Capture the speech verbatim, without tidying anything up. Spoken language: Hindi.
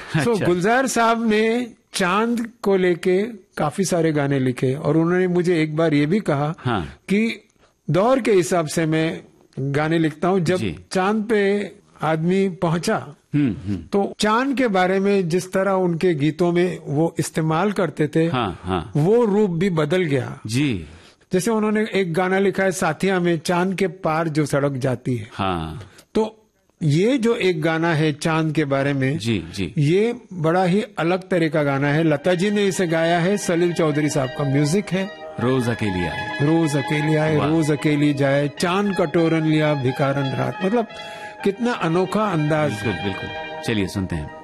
सो so, गुलजार साहब ने चांद को लेके काफी सारे गाने लिखे और उन्होंने मुझे एक बार ये भी कहा हाँ। कि दौर के हिसाब से मैं गाने लिखता हूँ। जब चांद पे आदमी पहुंचा हुँ, हुँ. तो चांद के बारे में जिस तरह उनके गीतों में वो इस्तेमाल करते थे हाँ, हाँ. वो रूप भी बदल गया जी। जैसे उन्होंने एक गाना लिखा है साथिया में, चांद के पार जो सड़क जाती है हाँ। तो ये जो एक गाना है चांद के बारे में जी जी ये बड़ा ही अलग तरह का गाना है। लता जी ने इसे गाया है, सलील चौधरी साहब का म्यूजिक है। रोज अकेली आए, रोज अकेली आए, रोज अकेली जाए, चांद कटोरन लिया भिखारन रात, मतलब कितना अनोखा अंदाज। बिल्कुल बिल्कुल, चलिए सुनते हैं।